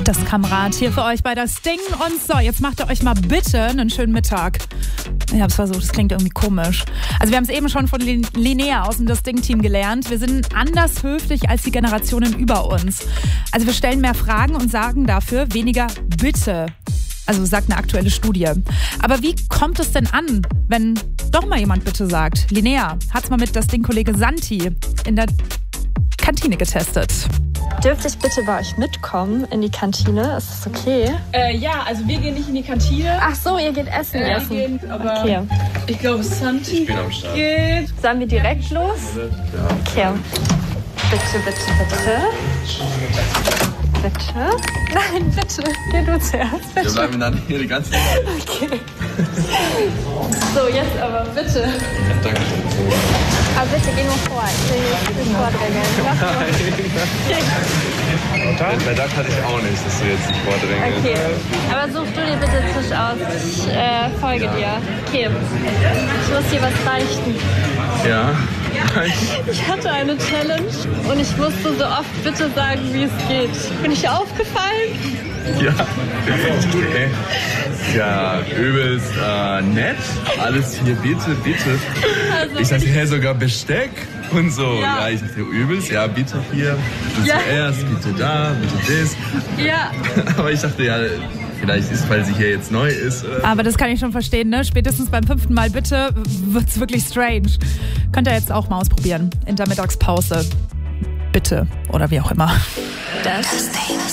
Das Kamerad hier für euch bei das Ding. Und so, jetzt macht ihr euch mal bitte einen schönen Mittag. Ich hab's versucht, das klingt irgendwie komisch. Also wir haben es eben schon von Linnea aus dem Das Ding-Team gelernt. Wir sind anders höflich als die Generationen über uns. Also wir stellen mehr Fragen und sagen dafür weniger bitte. Also sagt eine aktuelle Studie. Aber wie kommt es denn an, wenn doch mal jemand bitte sagt? Linnea hat's mal mit Das Ding-Kollege Santi in der Kantine getestet. Dürfte ich bitte bei euch mitkommen in die Kantine? Ist das okay? Ja, also wir gehen nicht in die Kantine. Ach so, ihr geht essen. Wir gehen, aber okay. Ich glaube, Santi bin am Start. geht. Sollen wir direkt los? Okay. Bitte, bitte, bitte. Bitte? Nein, bitte. Geh du zuerst. Bitte. Wir bleiben dann hier die ganze Zeit. Okay. So, jetzt aber bitte. Ja, danke schön. Aber bitte geh nur vor. Ich will nicht vordrängeln. Bei das hatte ich auch nicht, dass du jetzt nicht vordrängelst. Okay. Aber such du dir bitte Tisch aus. Ich folge dir. Okay. Ich muss dir was beichten. Ja. Ich hatte eine Challenge und ich musste so oft bitte sagen, wie es geht. Bin ich aufgefallen? Ja. Okay. Ja, übelst nett. Alles hier, bitte, bitte. Also, Ich dachte, hey, sogar Besteck und so. Ja. Ja, ich dachte, übelst, ja, bitte hier, bitte Ja. zuerst, bitte da, bitte das. ja. Aber ich dachte, ja, vielleicht ist, weil sie hier jetzt neu ist. Aber das kann ich schon verstehen, ne? Spätestens beim 5. Mal bitte wird's wirklich strange. Könnt ihr jetzt auch mal ausprobieren. In der Mittagspause. Bitte. Oder wie auch immer. Das